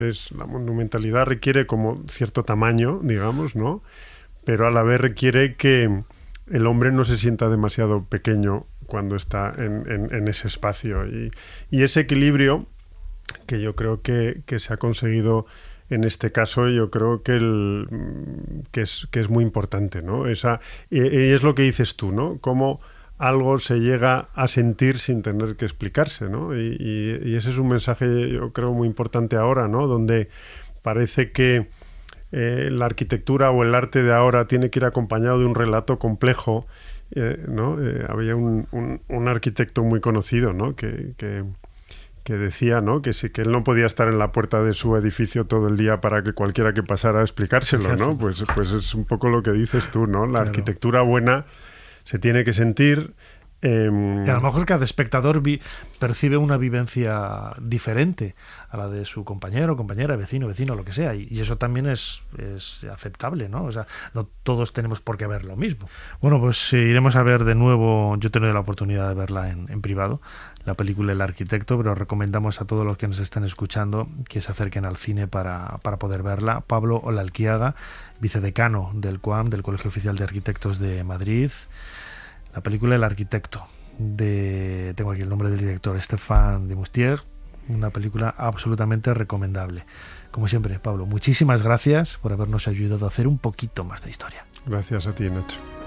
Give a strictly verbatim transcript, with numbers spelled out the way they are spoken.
Es, la monumentalidad requiere como cierto tamaño, digamos, ¿no? Pero a la vez requiere que el hombre no se sienta demasiado pequeño cuando está en, en, en ese espacio. Y, y ese equilibrio que yo creo que, que se ha conseguido en este caso, yo creo que, el, que, es, que es muy importante, ¿no? Esa, y, y es lo que dices tú, ¿no? Cómo algo se llega a sentir sin tener que explicarse, ¿no? Y, y, y ese es un mensaje, yo creo, muy importante ahora, ¿no? Donde parece que eh, la arquitectura o el arte de ahora tiene que ir acompañado de un relato complejo, eh, ¿no? Eh, había un, un, un arquitecto muy conocido, ¿no? Que, que, que decía, ¿no? Que sí, que él no podía estar en la puerta de su edificio todo el día para que cualquiera que pasara explicárselo, ¿no? Pues, pues es un poco lo que dices tú, ¿no? La claro. arquitectura buena se tiene que sentir. Eh, y a lo mejor cada espectador vi, percibe una vivencia diferente a la de su compañero, compañera, vecino, vecino, lo que sea, y, y eso también es, es aceptable, ¿no? O sea, no todos tenemos por qué ver lo mismo. Bueno, pues eh, iremos a ver de nuevo, yo he tenido la oportunidad de verla en, en privado, la película El Arquitecto, pero recomendamos a todos los que nos están escuchando que se acerquen al cine para, para poder verla. Pablo Olalquiaga, vicedecano del C U A M, del Colegio Oficial de Arquitectos de Madrid. La película El Arquitecto, de, tengo aquí el nombre del director, Stéphane de Moustier, una película absolutamente recomendable. Como siempre, Pablo, muchísimas gracias por habernos ayudado a hacer un poquito más de historia. Gracias a ti, Nacho.